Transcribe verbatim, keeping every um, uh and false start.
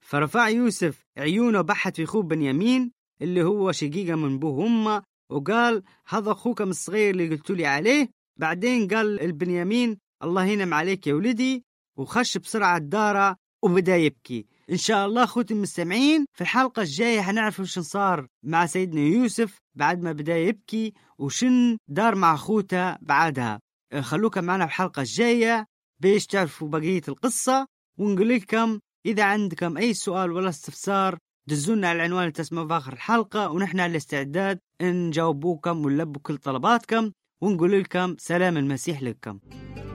فرفع يوسف عيونه بحت في أخوه بنيامين اللي هو شقيقة من أبوه وأمه، وقال هذا أخوكم الصغير اللي قلتولي عليه. بعدين قال البنيامين الله ينعم عليك يا ولدي، وخش بسرعة الدارة وبدأ يبكي. إن شاء الله أخوتي المستمعين في الحلقة الجاية هنعرف وش صار مع سيدنا يوسف بعد ما بدأ يبكي، وشن دار مع أخوته بعدها. خلوكم معنا في الحلقة الجاية بيش تعرفوا بقية القصة، ونقول لكم إذا عندكم أي سؤال ولا استفسار دزونا على العنوان اللي تسمعوا في آخر الحلقة، ونحن على الاستعداد نجاوبوكم ونلبوا كل طلباتكم، ونقول لكم سلام المسيح لكم.